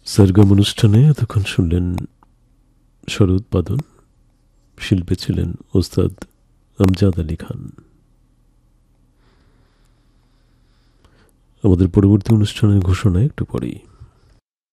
সরগম অনুষ্ঠানে এতক্ষণ শুনলেন স্বরোৎপাদন। শিল্পী ছিলেন ওস্তাদ আমজাদ আলী খান। আমাদের পরবর্তী অনুষ্ঠানের ঘোষণা একটু পরেই।